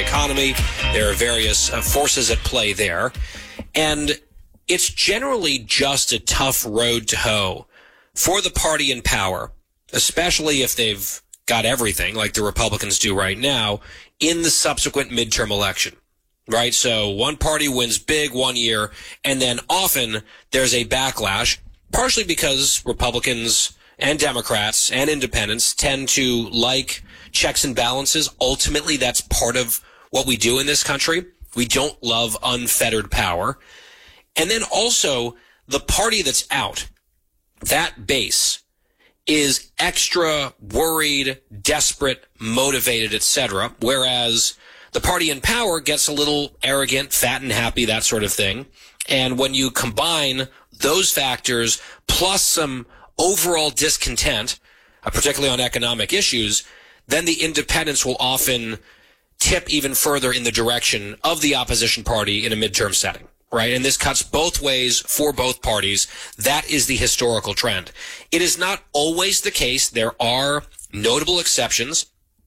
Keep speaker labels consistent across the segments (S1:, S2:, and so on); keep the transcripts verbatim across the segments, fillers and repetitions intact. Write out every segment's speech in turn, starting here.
S1: economy. There are various uh, forces at play there. And it's generally just a tough road to hoe for the party in power, especially if they've got everything like the Republicans do right now in the subsequent midterm election, right? So one party wins big one year, and then often there's a backlash, partially because Republicans and Democrats and independents tend to like checks and balances. Ultimately, that's part of what we do in this country. We don't love unfettered power. And then also the party that's out, that base, is extra worried, desperate, motivated, et cetera, whereas the party in power gets a little arrogant, fat and happy, that sort of thing. And when you combine those factors plus some overall discontent, uh, particularly on economic issues, then the independents will often tip even further in the direction of the opposition party in a midterm setting. Right. And this cuts both ways for both parties. That is the historical trend. It is not always the case. There are notable exceptions.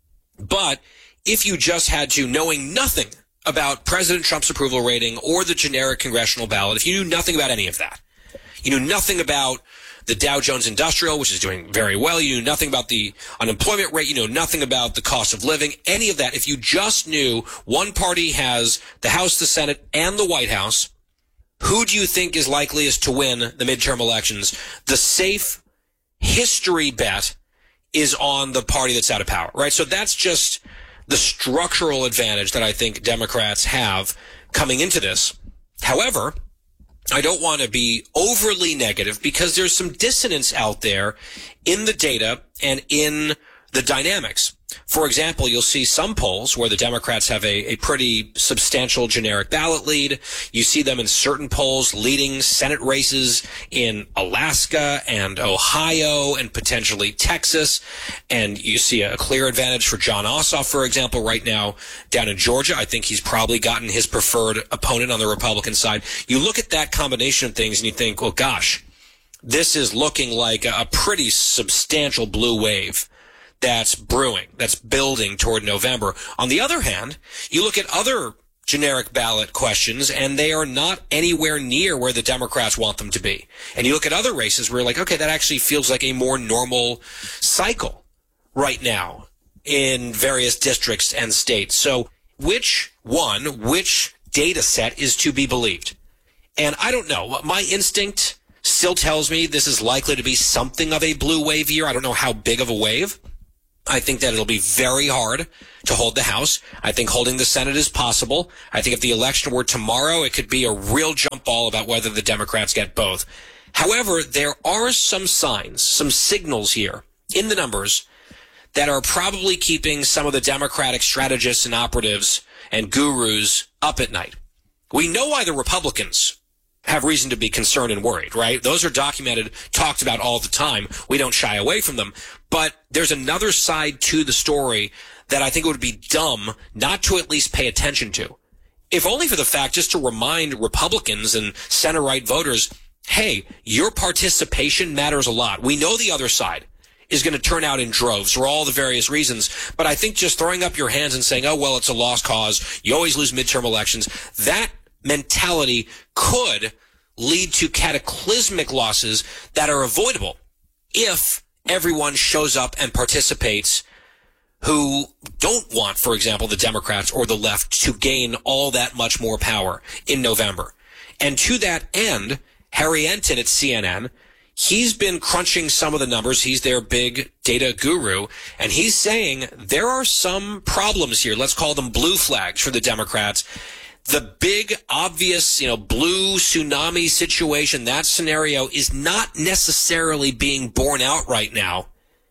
S1: But if you just had to, knowing nothing about President Trump's approval rating or the generic congressional ballot, if you knew nothing about any of that, you knew nothing about the Dow Jones Industrial, which is doing very well, you knew nothing about the unemployment rate, you know nothing about the cost of living, any of that, if you just knew one party has the House, the Senate, and the White House, who do you think is likeliest to win the midterm elections? The safe history bet is on the party that's out of power, right? So that's just the structural advantage that I think Democrats have coming into this. However, I don't want to be overly negative because there's some dissonance out there in the data and in the dynamics. For example, you'll see some polls where the Democrats have a, a pretty substantial generic ballot lead. You see them in certain polls leading Senate races in Alaska and Ohio and potentially Texas. And you see a clear advantage for Jon Ossoff, for example, right now down in Georgia. I think he's probably gotten his preferred opponent on the Republican side. You look at that combination of things and you think, well, gosh, this is looking like a, a pretty substantial blue wave that's brewing, that's building toward November. On the other hand, you look at other generic ballot questions, and they are not anywhere near where the Democrats want them to be. And you look at other races where you're like, okay, that actually feels like a more normal cycle right now in various districts and states. So which one, which data set is to be believed? And I don't know. My instinct still tells me this is likely to be something of a blue wave year. I don't know how big of a wave. I think that it'll be very hard to hold the House. I think holding the Senate is possible. I think if the election were tomorrow, it could be a real jump ball about whether the Democrats get both. However, there are some signs, some signals here in the numbers that are probably keeping some of the Democratic strategists and operatives and gurus up at night. We know why the Republicans have reason to be concerned and worried, right? Those are documented, talked about all the time. We don't shy away from them. But there's another side to the story that I think it would be dumb not to at least pay attention to. If only for the fact just to remind Republicans and center-right voters, hey, your participation matters a lot. We know the other side is going to turn out in droves for all the various reasons. But I think just throwing up your hands and saying, oh, well, it's a lost cause, you always lose midterm elections, that mentality could lead to cataclysmic losses that are avoidable if everyone shows up and participates who don't want, for example, the Democrats or the left to gain all that much more power in November. And to that end, Harry Enton at C N N, he's been crunching some of the numbers. He's their big data guru. And he's saying there are some problems here. Let's call them blue flags for the Democrats. The big, obvious, you know, blue tsunami situation, that scenario is not necessarily being borne out right now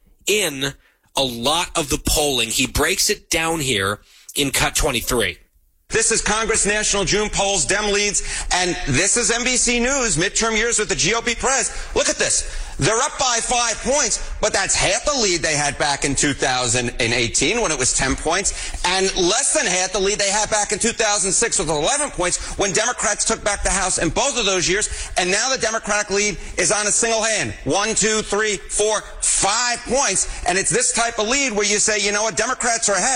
S1: in a lot of the polling. He breaks it down here in cut twenty-three.
S2: This is Congress National June polls, Dem leads, and this is N B C News, midterm years with the G O P prez. Look at this. They're up by five points, but that's half the lead they had back in two thousand eighteen when it was ten points, and less than half the lead they had back in two thousand six with eleven points when Democrats took back the House in both of those years. And now the Democratic lead is on a single hand. One, two, three, four, five points. And it's this type of lead where you say, you know what, Democrats are ahead.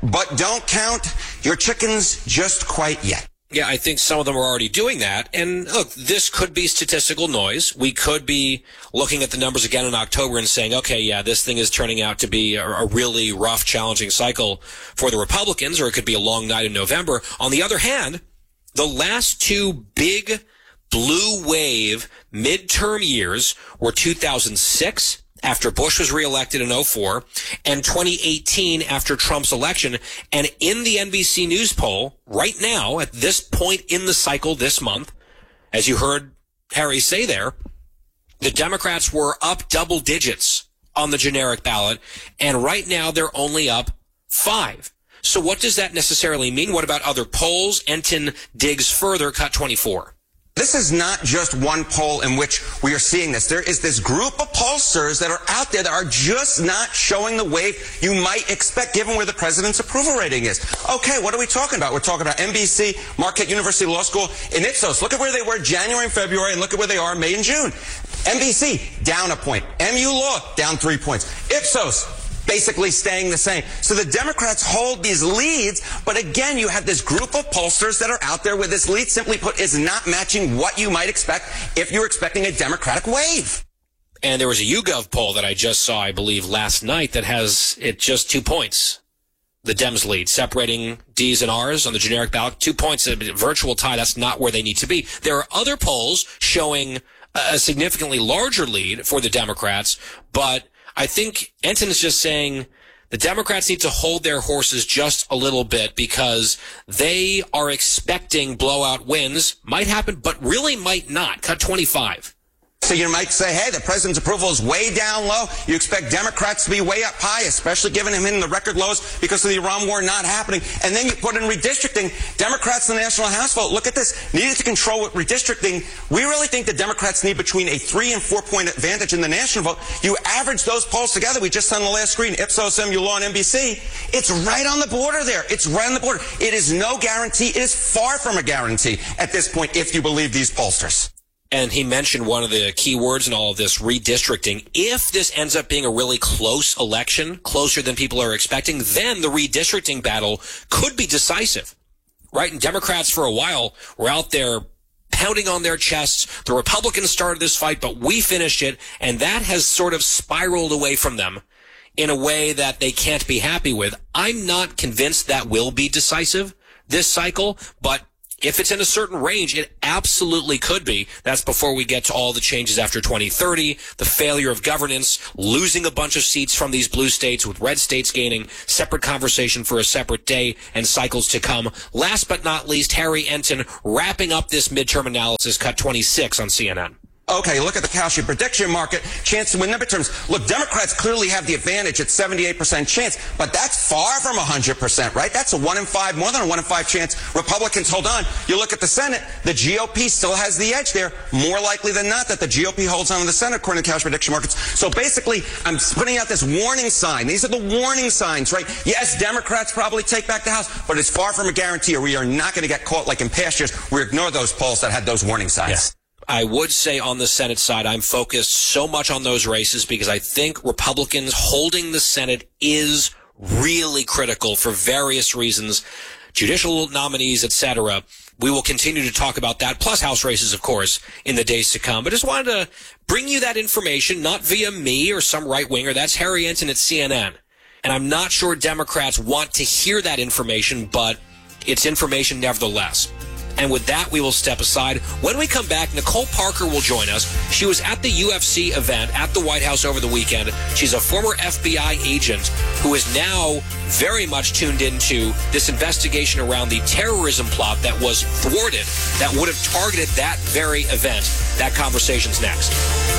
S2: but don't count your chickens just quite yet.
S1: Yeah, I think some of them are already doing that. And look, this could be statistical noise. We could be looking at the numbers again in October and saying, okay, yeah, this thing is turning out to be a, a really rough, challenging cycle for the Republicans, or it could be a long night in November. On the other hand, the last two big blue wave midterm years were two thousand six, after Bush was reelected in oh four, and twenty eighteen after Trump's election. And in the N B C News poll, right now, at this point in the cycle this month, as you heard Harry say there, the Democrats were up double digits on the generic ballot, and right now they're only up five. So what does that necessarily mean? What about other polls? Enton digs further, cut twenty-four.
S2: This is not just one poll in which we are seeing this. There is this group of pollsters that are out there that are just not showing the wave you might expect given where the president's approval rating is. Okay, what are we talking about? We're talking about N B C, Marquette University Law School, and Ipsos. Look at where they were January and February, and look at where they are May and June. N B C, down a point. M U Law, down three points. Ipsos, basically staying the same. So the Democrats hold these leads, but again, you have this group of pollsters that are out there where this lead, simply put, is not matching what you might expect if you're expecting a Democratic wave.
S1: And there was a YouGov poll that I just saw, I believe, last night that has it just two points. The Dems lead, separating D's and R's on the generic ballot. Two points, a virtual tie. That's not where they need to be. There are other polls showing a significantly larger lead for the Democrats, but I think Enton is just saying the Democrats need to hold their horses just a little bit because they are expecting blowout wins. Might happen, but really might not. Cut twenty-five.
S2: So you might say, hey, the president's approval is way down low. You expect Democrats to be way up high, especially given him in the record lows because of the Iran war not happening. And then you put in redistricting. Democrats in the National House vote, look at this, needed to control with redistricting. We really think the Democrats need between a three and four point advantage in the national vote. You average those polls together. We just saw on the last screen, Ipsos, M U Law, and N B C. It's right on the border there. It's right on the border. It is no guarantee. It is far from a guarantee at this point if you believe these pollsters.
S1: And he mentioned one of the key words in all of this, redistricting. If this ends up being a really close election, closer than people are expecting, then the redistricting battle could be decisive, right? And Democrats for a while were out there pounding on their chests. The Republicans started this fight, but we finished it. And that has sort of spiraled away from them in a way that they can't be happy with. I'm not convinced that will be decisive this cycle, but if it's in a certain range, it absolutely could be. That's before we get to all the changes after twenty thirty, the failure of governance, losing a bunch of seats from these blue states with red states gaining, separate conversation for a separate day and cycles to come. Last but not least, Harry Enton wrapping up this midterm analysis, cut twenty-six on C N N.
S2: Okay, look at the Kalshi prediction market, chance to win number terms. Look, Democrats clearly have the advantage at seventy-eight percent chance, but that's far from one hundred percent, right? That's a one in five, more than a one in five chance. Republicans hold on. You look at the Senate, the G O P still has the edge there. More likely than not that the G O P holds on to the Senate, according to Kalshi prediction markets. So basically, I'm putting out this warning sign. These are the warning signs, right? Yes, Democrats probably take back the House, but it's far from a guarantee, or we are not going to get caught like in past years. We ignore those polls that had those warning signs.
S1: Yeah. I would say on the Senate side, I'm focused so much on those races because I think Republicans holding the Senate is really critical for various reasons, judicial nominees, et cetera. We will continue to talk about that, plus House races, of course, in the days to come. But just wanted to bring you that information, not via me or some right-winger. That's Harry Enton at C N N. And I'm not sure Democrats want to hear that information, but it's information nevertheless. And with that, we will step aside. When we come back, Nicole Parker will join us. She was at the U F C event at the White House over the weekend. She's a former F B I agent who is now very much tuned into this investigation around the terrorism plot that was thwarted, that would have targeted that very event. That conversation's next.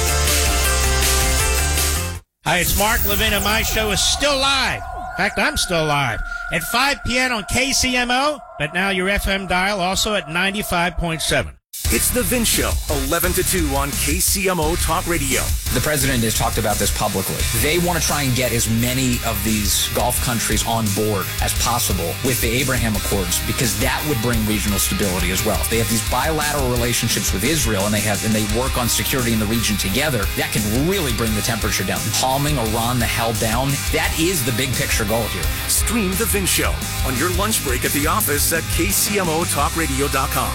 S3: Hi, it's Mark Levin, and my show is still live. In fact, I'm still live at five p.m. on K C M O, but now your F M dial also at ninety-five point seven.
S4: It's The Vince Show, eleven to two on K C M O Talk Radio.
S5: The president has talked about this publicly. They want to try and get as many of these Gulf countries on board as possible with the Abraham Accords, because that would bring regional stability as well. If they have these bilateral relationships with Israel and they have and they work on security in the region together, that can really bring the temperature down. Calming Iran the hell down, that is the big picture goal here.
S4: Stream The Vince Show on your lunch break at the office at K C M O talk radio dot com.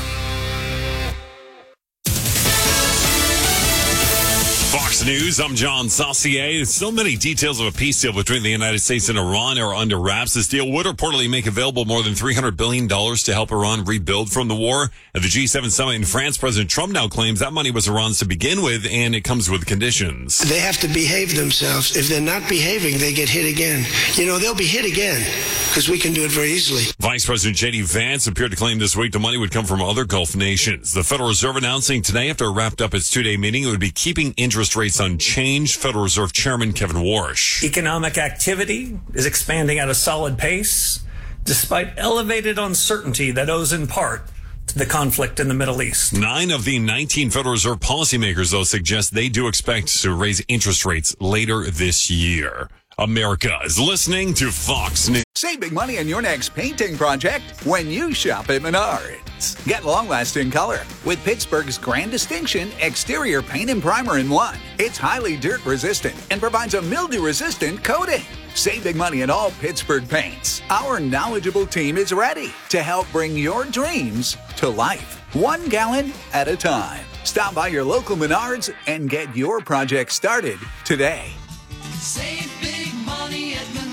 S6: Fox News, I'm John Saucier. So many details of a peace deal between the United States and Iran are under wraps. This deal would reportedly make available more than three hundred billion dollars to help Iran rebuild from the war. At the G seven summit in France, President Trump now claims that money was Iran's to begin with, and it comes with conditions.
S7: They have to behave themselves. If they're not behaving, they get hit again. You know, they'll be hit again because we can do it very easily. Vice
S6: President J D Vance appeared to claim this week the money would come from other Gulf nations. The Federal Reserve announcing today, after it wrapped up its two-day meeting, it would be keeping interest rates unchanged. Federal Reserve Chairman Kevin Warsh.
S8: Economic activity is expanding at a solid pace, despite elevated uncertainty that owes in part to the conflict in the Middle East.
S6: Nine of the nineteen Federal Reserve policymakers, though, suggest they do expect to raise interest rates later this year. America is listening to Fox News.
S9: Save big money on your next painting project when you shop at Menards. Get long-lasting color with Pittsburgh's Grand Distinction Exterior Paint and Primer in one. It's highly dirt-resistant and provides a mildew-resistant coating. Save big money on all Pittsburgh paints. Our knowledgeable team is ready to help bring your dreams to life, one gallon at a time. Stop by your local Menards and get your project started today.
S10: Save big money at Menards.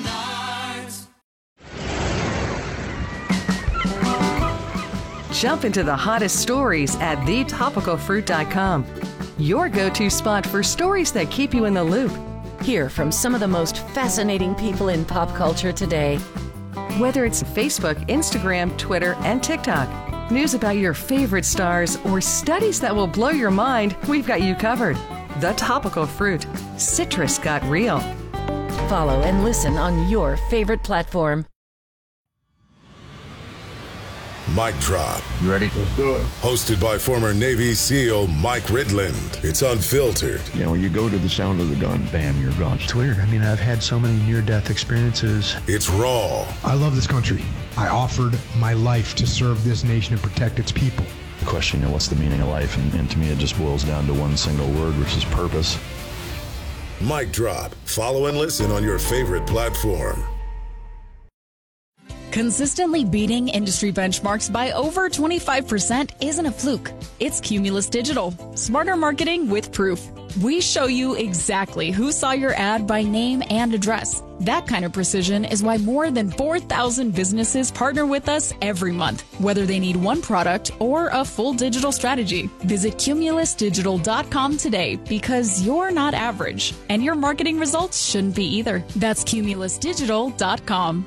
S11: Jump into the hottest stories at the topical fruit dot com. Your go-to spot for stories that keep you in the loop.
S12: Hear from some of the most fascinating people in pop culture today.
S11: Whether it's Facebook, Instagram, Twitter, and TikTok, news about your favorite stars, or studies that will blow your mind, we've got you covered. The Topical Fruit. Citrus got real.
S12: Follow and listen on your favorite platform.
S13: Mic Drop.
S14: You ready? Let's do it.
S13: Hosted by former Navy SEAL Mike Ridland. It's unfiltered.
S14: You know, when you go to the sound of the gun, bam, you're gone.
S15: It's weird. I mean, I've had so many near-death experiences.
S13: It's raw.
S15: I love this country. I offered my life to serve this nation and protect its people.
S14: The question, you know, what's the meaning of life? And, and to me, it just boils down to one single word, which is purpose.
S13: Mic Drop. Follow and listen on your favorite platform.
S16: Consistently beating industry benchmarks by over twenty-five percent isn't a fluke. It's Cumulus Digital. Smarter marketing with proof. We show you exactly who saw your ad by name and address. That kind of precision is why more than four thousand businesses partner with us every month, whether they need one product or a full digital strategy. Visit cumulus digital dot com today, because you're not average, and your marketing results shouldn't be either. That's cumulus digital dot com.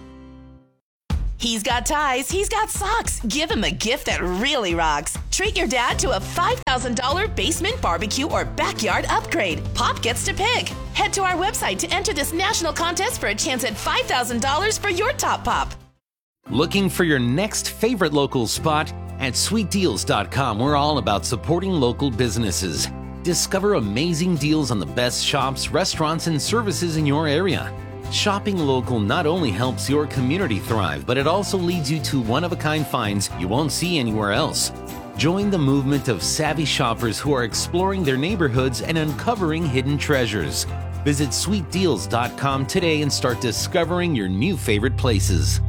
S17: He's got ties, he's got socks. Give him a gift that really rocks. Treat your dad to a five thousand dollars basement barbecue or backyard upgrade. Pop gets to pick. Head to our website to enter this national contest for a chance at five thousand dollars for your top pop.
S18: Looking for your next favorite local spot? At sweet deals dot com, we're all about supporting local businesses. Discover amazing deals on the best shops, restaurants, and services in your area. Shopping local not only helps your community thrive, but it also leads you to one-of-a-kind finds you won't see anywhere else. Join the movement of savvy shoppers who are exploring their neighborhoods and uncovering hidden treasures. Visit sweet deals dot com today and start discovering your new favorite places.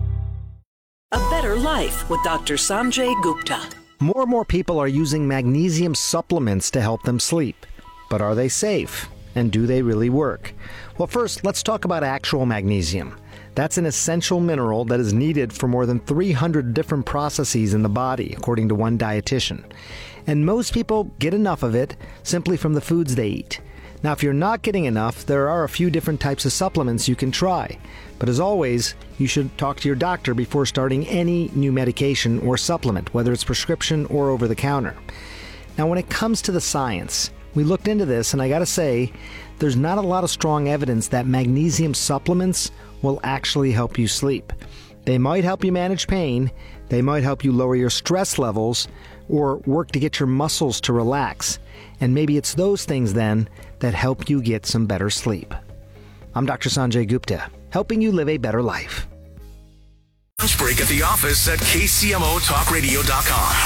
S19: A better life with Doctor Sanjay Gupta.
S20: More and more people are using magnesium supplements to help them sleep. But are they safe? And do they really work? Well, first, let's talk about actual magnesium. That's an essential mineral that is needed for more than three hundred different processes in the body, according to one dietitian. And most people get enough of it simply from the foods they eat. Now, if you're not getting enough, there are a few different types of supplements you can try. But as always, you should talk to your doctor before starting any new medication or supplement, whether it's prescription or over the counter. Now, when it comes to the science, we looked into this, and I gotta say, there's not a lot of strong evidence that magnesium supplements will actually help you sleep. They might help you manage pain, they might help you lower your stress levels, or work to get your muscles to relax. And maybe it's those things then that help you get some better sleep. I'm Doctor Sanjay Gupta, helping you live a better life.
S4: Lunch break at the office at K C M O Talk Radio dot com.